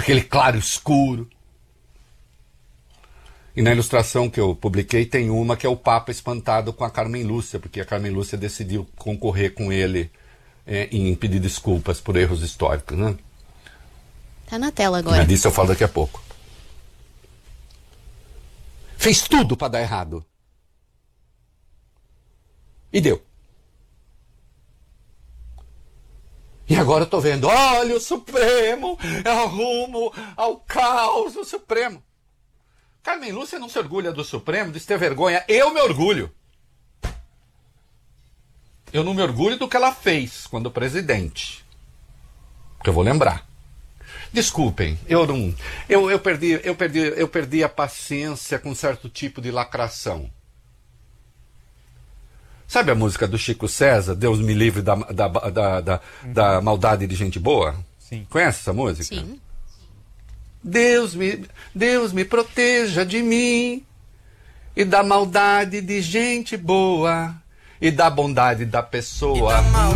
aquele claro escuro. E na ilustração que eu publiquei tem uma que é o Papa espantado com a Carmen Lúcia, porque a Carmen Lúcia decidiu concorrer com ele em pedir desculpas por erros históricos, né? Tá na tela agora. Mas disso eu falo daqui a pouco. Fez tudo para dar errado. E deu. E agora eu tô vendo, olha o Supremo, é o rumo ao caos do Supremo. Carmen Lúcia não se orgulha do Supremo, de ter vergonha. Eu me orgulho. Eu não me orgulho do que ela fez quando presidente. Porque eu vou lembrar. Desculpem, eu perdi a paciência com certo tipo de lacração. Sabe a música do Chico César, Deus me livre da maldade de gente boa? Sim. Conhece essa música? Sim. Deus me proteja de mim e da maldade de gente boa e da bondade da pessoa.